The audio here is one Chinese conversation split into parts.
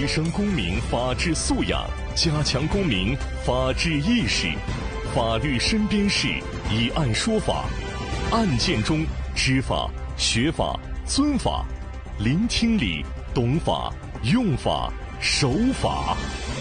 升公民法治素养，加强公民法治意识。法律身边事，以案说法，案件中知法、学法、尊法，聆听理，懂法，用法，守法。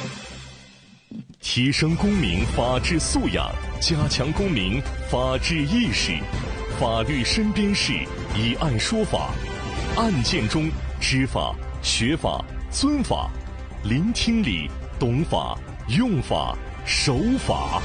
提升公民法治素养，加强公民法治意识。法律身边事，以案说法，案件中知法、学法、尊法，聆听理，懂法，用法，守法。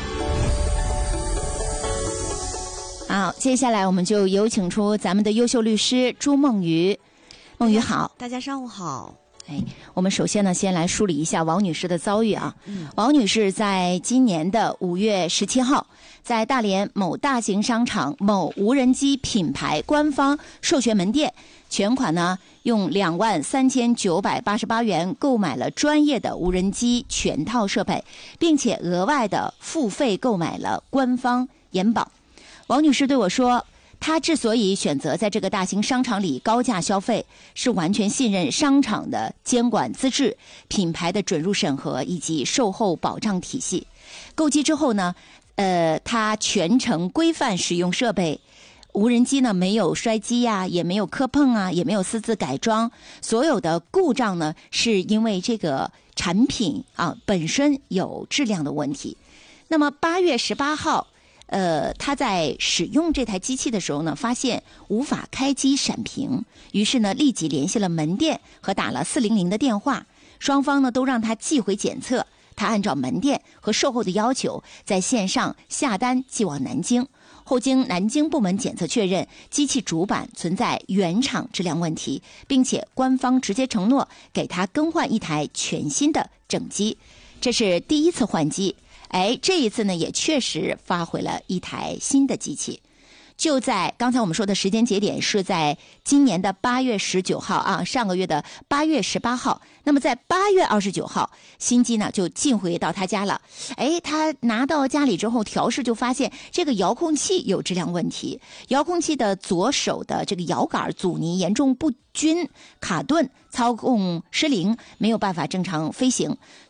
好，接下来我们就有请出咱们的优秀律师朱梦雨。梦雨好。 大家上午好。 我们首先呢，先来梳理一下王女士的遭遇啊。王女士在今年的5月17号，在大连某大型商场某无人机品牌官方授权门店，全款呢用23988元购买了专业的无人机全套设备，并且额外的付费购买了官方延保。王女士对我说，她之所以选择在这个大型商场里高价消费，是完全信任商场的监管资质、品牌的准入审核以及售后保障体系。购机之后呢，她全程规范使用设备，无人机呢没有摔机呀，也没有磕碰啊，也没有私自改装。所有的故障呢，是因为这个产品啊本身有质量的问题。那么8月18号。他在使用这台机器的时候呢，发现无法开机闪屏，于是呢立即联系了门店和打了400的电话，双方呢都让他寄回检测，他按照门店和售后的要求，在线上下单寄往南京，后经南京部门检测确认，机器主板存在原厂质量问题，并且官方直接承诺给他更换一台全新的整机，这是第一次换机。这一次呢，也确实发回了一台新的机器。就在刚才我们说的时间节点是在今年的8月19号啊，上个月的8月18号。那么在8月29号，新机呢就进回到他家了。他拿到家里之后调试，就发现这个遥控器有质量问题，遥控器的左手的这个摇杆阻尼严重不均、卡顿，操控失灵，没有办法正常飞行。